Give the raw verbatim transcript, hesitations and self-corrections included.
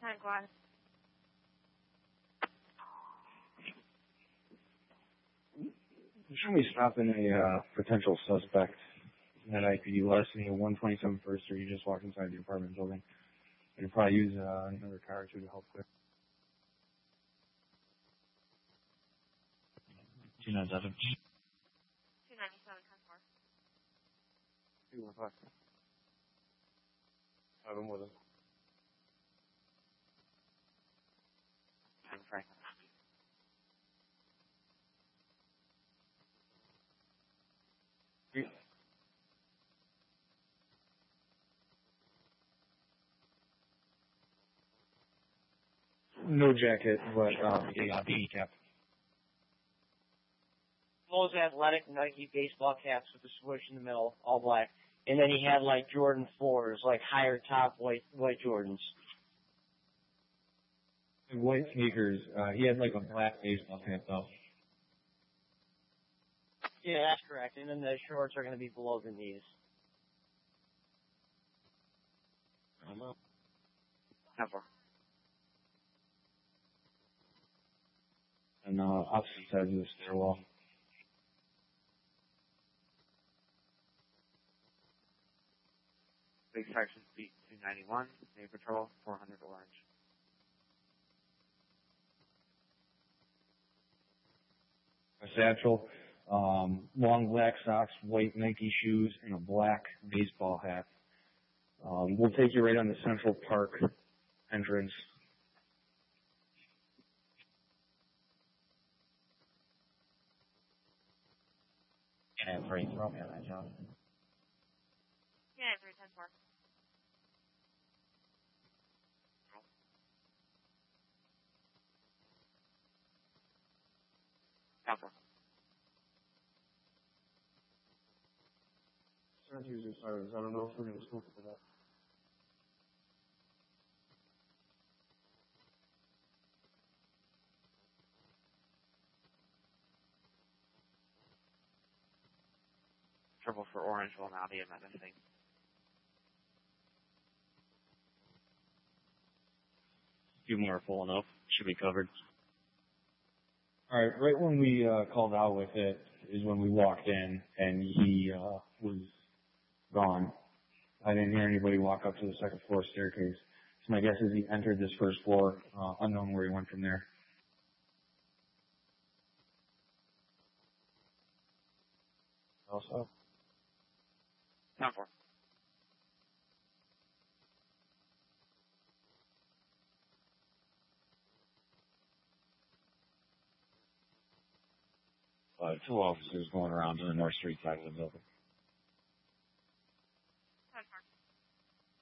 ten, go ahead. Should we stop in a uh, potential suspect that I could less than a one twenty-seven First Street? You just walked inside the apartment building. I could probably use uh, another car or two to help with. two ninety-seven. two ninety-seven, ten four. two one five. Have him with us. ten Frank. No jacket, but um, a uh, beanie cap. Those athletic Nike baseball caps with the swoosh in the middle, all black. And then he had like Jordan fours, like higher top white white Jordans. White sneakers. Uh, he had like a black baseball cap though. Yeah, that's correct. And then the shorts are going to be below the knees. Never. And uh, opposite sides of the stairwell. Big section beat two ninety-one. Navy Patrol four hundred orange. A satchel, um, long black socks, white Nike shoes, and a black baseball hat. Um, we'll take you right on the Central Park entrance. And three, throw me on that, John. two ninety-three, ten four. Never. Not using sirens. I don't know if we're going to smoke for that. Triple for orange will now be a menacing. Few more full enough. Should be covered. All right, right when we uh, called out with it is when we walked in, and he uh, was gone. I didn't hear anybody walk up to the second floor staircase. So my guess is he entered this first floor, uh, unknown where he went from there. Also. ten four. Uh, two officers going around to the North Street side of the building.